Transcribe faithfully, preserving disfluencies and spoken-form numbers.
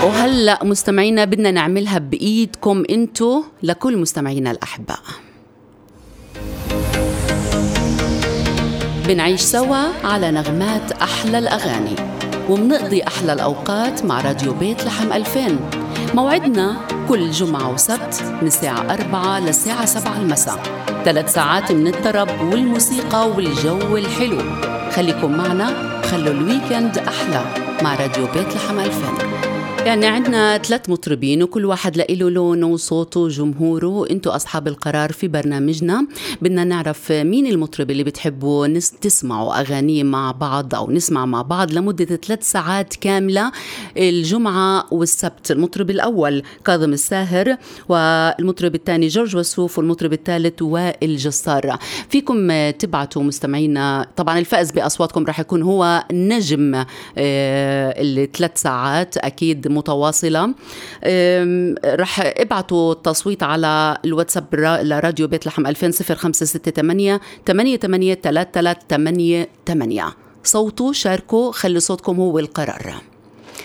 وهلأ مستمعينا بدنا نعملها بإيدكم انتو لكل مستمعينا الأحباء. بنعيش سوا على نغمات أحلى الأغاني ومنقضي أحلى الأوقات مع راديو بيت لحم ألفين. موعدنا كل جمعة وسبت من الساعة أربعة للساعة سبعة المساء، ثلاث ساعات من الطرب والموسيقى والجو الحلو. خليكم معنا، خلوا الويكند أحلى مع راديو بيت لحم ألفين. يعني عندنا ثلاث مطربين وكل واحد لإله لونه وصوته وجمهوره. انتوا أصحاب القرار في برنامجنا. بدنا نعرف مين المطرب اللي بتحبوا نس تسمعوا أغانيه مع بعض أو نسمع مع بعض لمدة ثلاث ساعات كاملة الجمعة والسبت. المطرب الأول كاظم الساهر، والمطرب الثاني جورج وسوف، والمطرب الثالث وائل جسار. فيكم تبعتوا مستمعينا، طبعا الفائز بأصواتكم رح يكون هو نجم الثلاث ساعات أكيد متواصلة. رح ابعتوا التصويت على الواتساب لراديو بيت لحم ألفين صفر خمسة ستة ثمانية ثمانية ثمانية ثلاثة ثلاثة ثمانية ثمانية. صوتوا، شاركوا، خلي صوتكم هو القرار.